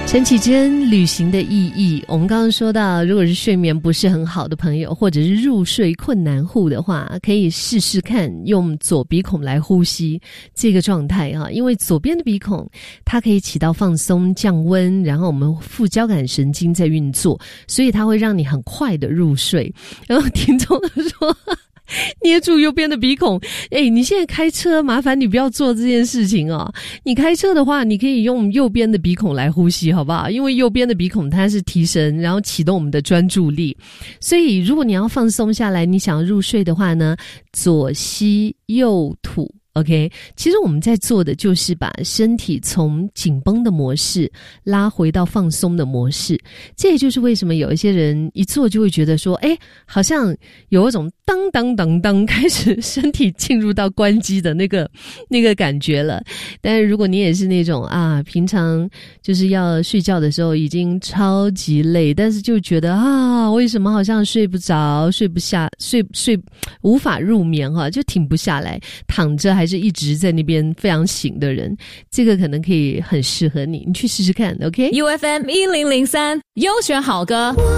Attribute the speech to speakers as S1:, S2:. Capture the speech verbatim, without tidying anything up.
S1: 陈绮贞旅行的意义，我们刚刚说到，如果是睡眠不是很好的朋友，或者是入睡困难户的话，可以试试看用左鼻孔来呼吸这个状态啊，因为左边的鼻孔它可以起到放松降温，然后我们副交感神经在运作，所以它会让你很快的入睡。然后听众说捏住右边的鼻孔，哎，你现在开车麻烦你不要做这件事情哦。你开车的话，你可以用右边的鼻孔来呼吸好不好？因为右边的鼻孔它是提神，然后启动我们的专注力。所以如果你要放松下来，你想要入睡的话呢，左吸右吐。OK， 其实我们在做的就是把身体从紧绷的模式拉回到放松的模式。这也就是为什么有一些人一做就会觉得说，诶，好像有一种当当当当开始身体进入到关机的那个那个感觉了。但是如果你也是那种啊，平常就是要睡觉的时候已经超级累，但是就觉得啊，为什么好像睡不着，睡不下，睡睡无法入眠哈、啊，就停不下来，躺着还是一直在那边非常醒的人，这个可能可以很适合你，你去试试看 OK。
S2: U F M 一零零三优选好歌。